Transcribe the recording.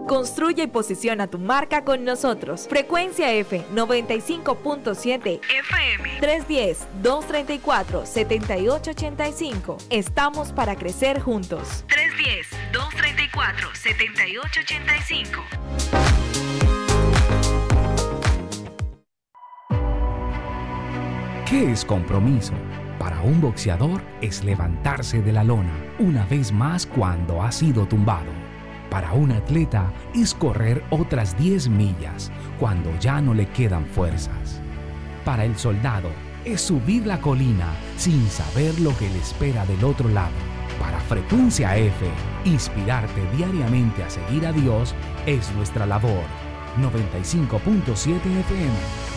Construye y posiciona tu marca con nosotros. Frecuencia F 95.7 FM 310-234-7885. Estamos para crecer juntos. 310-234-7885. ¿Qué es compromiso? Para un boxeador es levantarse de la lona una vez más cuando ha sido tumbado. Para un atleta es correr otras 10 millas cuando ya no le quedan fuerzas. Para el soldado es subir la colina sin saber lo que le espera del otro lado. Para Frecuencia F, inspirarte diariamente a seguir a Dios es nuestra labor. 95.7 FM.